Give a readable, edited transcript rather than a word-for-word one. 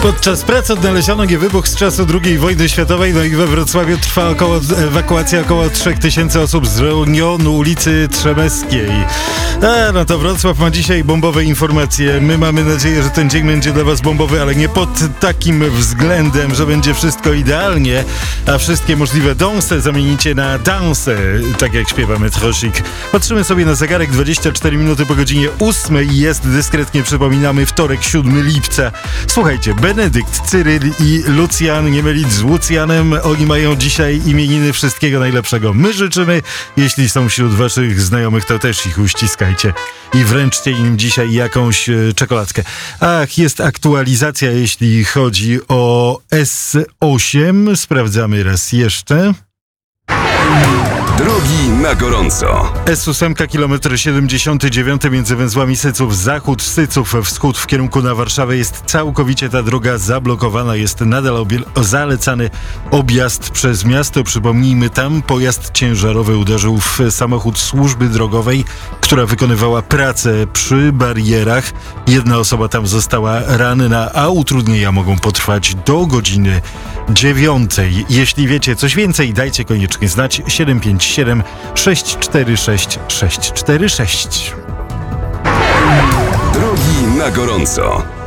Podczas prac odnaleziono wybuch z czasu II wojny światowej, no i we Wrocławiu trwa ewakuacja około 3000 osób z rejonu ulicy Trzemeskiej. No to Wrocław ma dzisiaj bombowe informacje. My mamy nadzieję, że ten dzień będzie dla was bombowy, ale nie pod takim względem, że będzie wszystko idealnie, a wszystkie możliwe dąse zamienicie na danse, tak jak śpiewamy Trosik. Patrzymy sobie na zegarek, 24 minuty po godzinie 8 i jest dyskretnie, przypominamy, wtorek, 7 lipca. Słuchajcie, Benedykt, Cyryl i Lucjan, nie mylić z Łucjanem, oni mają dzisiaj imieniny. Wszystkiego najlepszego my życzymy. Jeśli są wśród waszych znajomych, to też ich uściskajcie i wręczcie im dzisiaj jakąś czekoladkę. Ach, jest aktualizacja, jeśli chodzi o S8. Sprawdzamy raz jeszcze. Drogi na gorąco. S8, kilometr 79 między węzłami Syców-Zachód, Syców-Wschód w kierunku na Warszawę. Jest całkowicie ta droga zablokowana. Jest nadal zalecany objazd przez miasto. Przypomnijmy, tam pojazd ciężarowy uderzył w samochód służby drogowej, która wykonywała pracę przy barierach. Jedna osoba tam została ranna, a utrudnienia mogą potrwać do godziny 9. Jeśli wiecie coś więcej, dajcie koniecznie znać. 757 646 646. Drogi na gorąco.